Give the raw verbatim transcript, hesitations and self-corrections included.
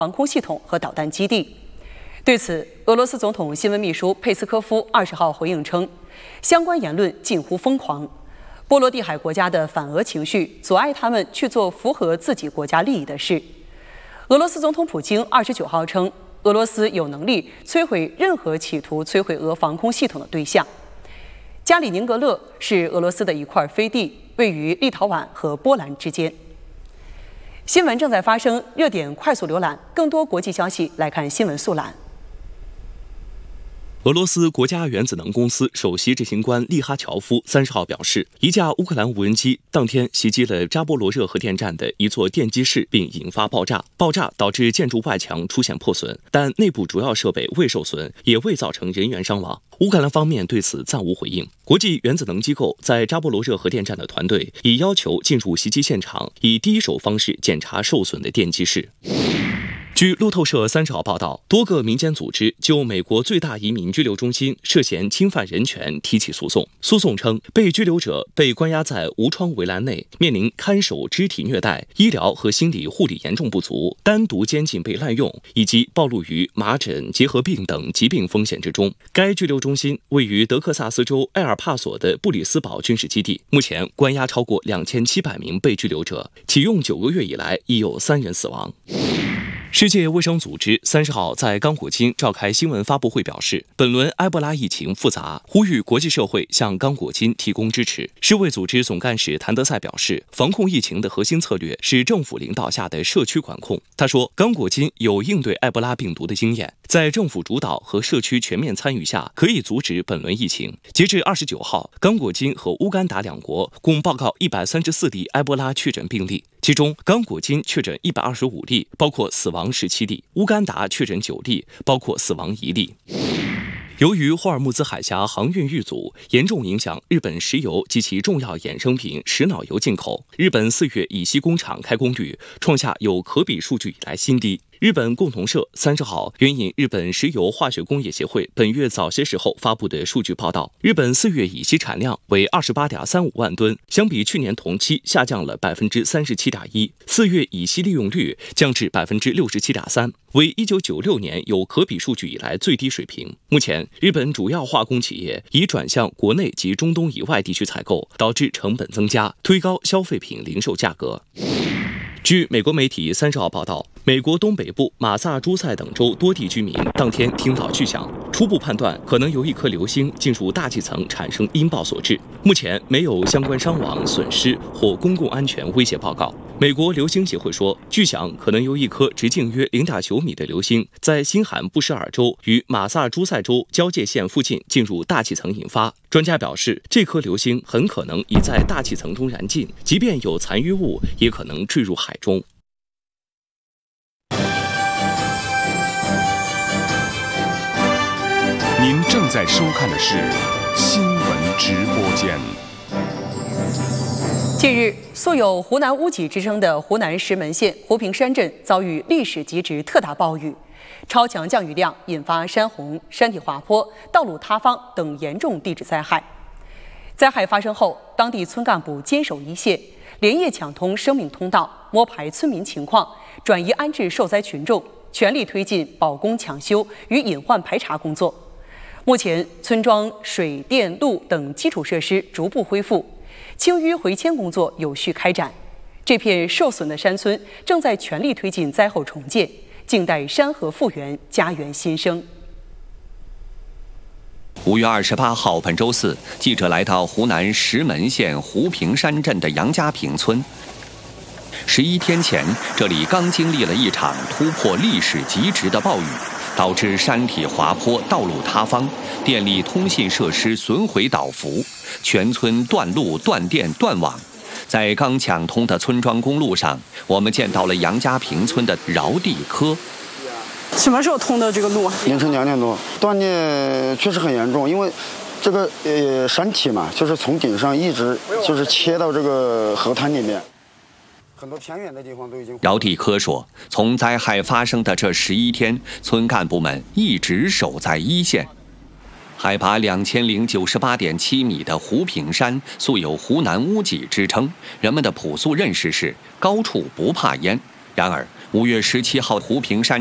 防空系统和导弹基地。对此，俄罗斯总统新闻秘书佩斯科夫二十号回应称，相关言论近乎疯狂。波罗的海国家的反俄情绪阻碍他们去做符合自己国家利益的事。俄罗斯总统普京二十九号称，俄罗斯有能力摧毁任何企图摧毁俄防空系统的对象。加里宁格勒是俄罗斯的一块飞地，位于立陶宛和波兰之间。新闻正在发生，热点快速浏览，更多国际消息来看新闻速览。 俄罗斯国家原子能公司首席执行官利哈乔夫三十号表示，一架乌克兰无人机当天袭击了扎波罗热核电站的一座电机室，并引发爆炸。爆炸导致建筑外墙出现破损，但内部主要设备未受损，也未造成人员伤亡。乌克兰方面对此暂无回应。国际原子能机构在扎波罗热核电站的团队已要求进入袭击现场，以第一手方式检查受损的电机室。据路透社三十号报道，多个民间组织就美国最大移民拘留中心涉嫌侵犯人权提起诉讼。诉讼称，被拘留者被关押在无窗围栏内，面临看守、肢体虐待、医疗和心理护理严重不足、单独监禁被滥用，以及暴露于麻疹、结核病等疾病风险之中。该拘留中心位于德克萨斯州埃尔帕索的布里斯堡军事基地，目前关押超过两千七百名被拘留者，启用九个月以来已有三人死亡。世界卫生组织三十号在刚果金召开新闻发布会，表示本轮埃博拉疫情复杂，呼吁国际社会向刚果金提供支持。世卫组织总干事谭德赛表示，防控疫情的核心策略是政府领导下的社区管控。他说，刚果金有应对埃博拉病毒的经验，在政府主导和社区全面参与下，可以阻止本轮疫情。截至二十九号，刚果金和乌干达两国共报告一百三十四例埃博拉确诊病例，其中刚果金确诊一百二十五例，包括死亡十七例；乌干达确诊九例，包括死亡一例。由于霍尔木兹海峡航运遇阻，严重影响日本石油及其重要衍生品石脑油进口，日本四月乙烯工厂开工率创下有可比数据以来新低。日本共同社三十号援引日本石油化学工业协会本月早些时候发布的数据报道，日本四月乙烯产量为二十八点三五万吨，相比去年同期下降了百分之三十七点一，四月乙烯利用率降至百分之六十七点三，为一九九六年有可比数据以来最低水平。目前，日本主要化工企业已转向国内及中东以外地区采购，导致成本增加，推高消费品零售价格。据美国媒体三十号报道，美国东北部马萨诸塞等州多地居民当天听到巨响，初步判断可能由一颗流星进入大气层产生音爆所致。目前没有相关伤亡、损失或公共安全威胁报告。美国流星协会说，巨响可能由一颗直径约 零点九米的流星在新罕布什尔州与马萨诸塞州交界线附近进入大气层引发。专家表示，这颗流星很可能已在大气层中燃尽，即便有残余物，也可能坠入海中。 您正在收看的是新闻直播间。 近日，素有湖南屋脊之称的湖南石门县湖平山镇遭遇历史极值特大暴雨，超强降雨量引发山洪、山体滑坡、道路塌方等严重地质灾害。灾害发生后，当地村干部坚守一线，连夜抢通生命通道，摸排村民情况，转移安置受灾群众，全力推进保工抢修与隐患排查工作。目前，村庄水电路等基础设施逐步恢复，清淤回迁工作有序开展。这片受损的山村正在全力推进灾后重建，静待山河复原，家园新生。 五月二十八号，本周四，记者来到湖南石门县湖平山镇的杨家坪村。十一天前，这里刚经历了一场突破历史极值的暴雨，导致山体滑坡、道路塌方、电力通信设施损毁倒伏，全村断路、断电、断网。在刚抢通的村庄公路上，我们见到了杨家坪村的饶地科。 什么时候通的这个路？ 凌晨两点多，断电确实很严重，因为这个呃山体嘛，就是从顶上一直就是切到这个河滩里面。很多偏远的地方都已经。 饶地科说，从灾害发生的这十一天，村干部们一直守在一线。海拔两千零九十八点七米的湖平山素有湖南屋脊之称，人们的朴素认识是高处不怕烟。然而， 五月十七号，湖平山